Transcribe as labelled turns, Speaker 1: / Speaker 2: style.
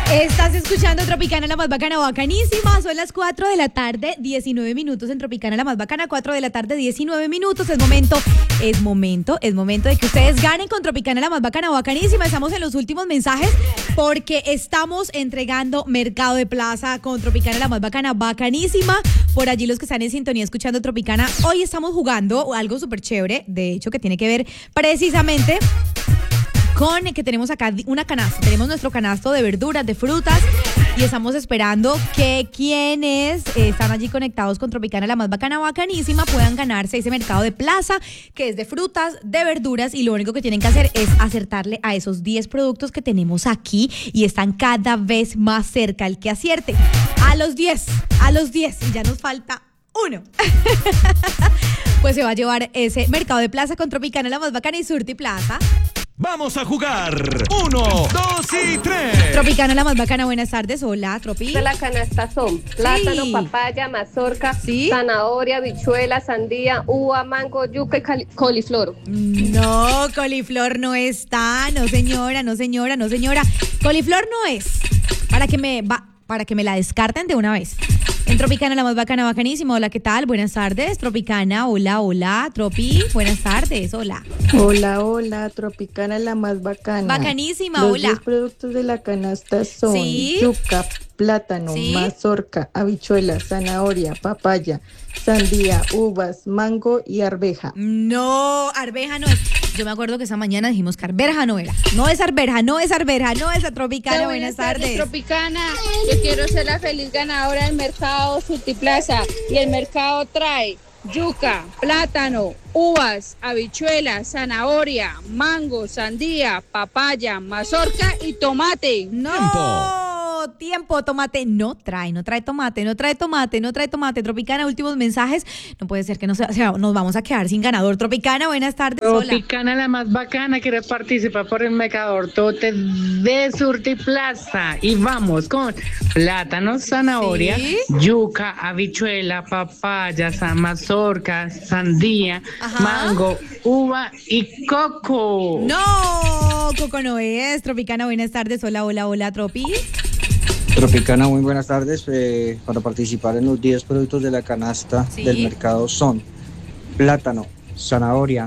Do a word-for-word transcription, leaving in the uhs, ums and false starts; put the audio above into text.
Speaker 1: Estás escuchando Tropicana, la más bacana, bacanísima. Son las cuatro de la tarde, diecinueve minutos en Tropicana, la más bacana, cuatro de la tarde, diecinueve minutos. Es momento, es momento, es momento de que ustedes ganen con Tropicana, la más bacana, bacanísima. Estamos en los últimos mensajes porque estamos entregando Mercado de Plaza con Tropicana, la más bacana, bacanísima. Por allí los que están en sintonía escuchando Tropicana, hoy estamos jugando algo súper chévere, de hecho que tiene que ver precisamente con que tenemos acá una canasta, tenemos nuestro canasto de verduras, de frutas y estamos esperando que quienes están allí conectados con Tropicana, la más bacana, bacanísima, puedan ganarse ese mercado de plaza que es de frutas, de verduras y lo único que tienen que hacer es acertarle a esos diez productos que tenemos aquí y están cada vez más cerca el que acierte. A los diez, a los diez y ya nos falta uno. Pues se va a llevar ese mercado de plaza con Tropicana, la más bacana y Surti Plaza.
Speaker 2: Vamos a jugar. Uno, dos y tres.
Speaker 1: Tropicana, la más bacana. Buenas tardes. Hola, Tropi.
Speaker 3: De la canasta son plátano,
Speaker 1: Sí.
Speaker 3: papaya, mazorca,
Speaker 1: Sí.
Speaker 3: zanahoria, habichuela, sandía, uva, mango, yuca y cali- coliflor.
Speaker 1: No, coliflor no está. No, señora, no, señora, no, señora. Coliflor no es. Para que me va, para que me la descarten de una vez. En Tropicana, la más bacana, bacanísima. Hola, ¿qué tal? Buenas tardes. Tropicana, hola, hola. Tropi, buenas tardes. Hola.
Speaker 4: Hola, hola, Tropicana, la más bacana.
Speaker 1: Bacanísima,
Speaker 4: Los
Speaker 1: hola.
Speaker 4: diez productos de la canasta son
Speaker 1: Sí.
Speaker 4: yuca, plátano,
Speaker 1: Sí.
Speaker 4: mazorca, habichuela, zanahoria, papaya, sandía, uvas, mango y arveja.
Speaker 1: No, arveja no es. Yo me acuerdo que esa mañana dijimos que arveja no era. No es arveja, no es arveja, no es a Tropicana. Buenas tardes.
Speaker 5: Tropicana. Yo quiero ser la feliz ganadora del mercado Surtiplaza. Y el mercado trae yuca, plátano, uvas, habichuelas, zanahoria, mango, sandía, papaya, mazorca y tomate.
Speaker 1: No,
Speaker 2: Tiempo.
Speaker 1: tiempo, tomate. No trae, no trae tomate, no trae tomate, no trae tomate. Tropicana, últimos mensajes. No puede ser que nos, o sea, nos vamos a quedar sin ganador. Tropicana, buenas tardes. Hola.
Speaker 6: Tropicana, la más bacana, quiere participar por el mercador Tote de Surtiplaza. Y vamos con plátano, zanahoria,
Speaker 1: Sí.
Speaker 6: yuca, habichuela, papaya, sa- mazorca, sandía,
Speaker 1: Ajá.
Speaker 6: mango, uva y coco.
Speaker 1: No, Coco no es. Tropicana, buenas tardes. Hola, hola, hola, Tropi.
Speaker 7: Tropicana, muy buenas tardes. Eh, para participar en los diez productos de la canasta
Speaker 1: Sí.
Speaker 7: del mercado son plátano, zanahoria,